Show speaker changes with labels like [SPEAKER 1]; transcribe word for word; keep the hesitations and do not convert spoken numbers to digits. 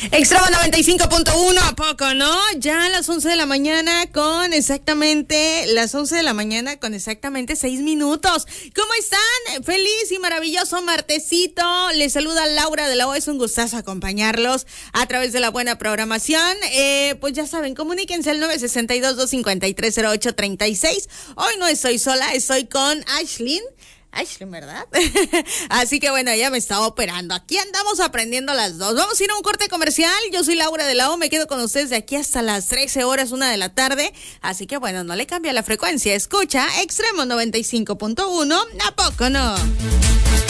[SPEAKER 1] Extremo noventa y cinco punto uno, ¿a poco no? Ya a las once de la mañana con exactamente, las once de la mañana con exactamente seis minutos. ¿Cómo están? Feliz y maravilloso martesito. Les saluda Laura de la O. Es un gustazo acompañarlos a través de la buena programación. Eh, pues ya saben, comuníquense al nueve seis dos, dos cinco tres, cero ocho tres seis. Hoy no estoy sola, estoy con Ashlyn. Ashlyn, ¿verdad? Así que bueno, ella me está operando. Aquí andamos aprendiendo las dos. Vamos a ir a un corte comercial. Yo soy Laura de la O. Me quedo con ustedes de aquí hasta las trece horas, una de la tarde. Así que bueno, no le cambia la frecuencia. Escucha Extremo noventa y cinco punto uno. ¿A poco no?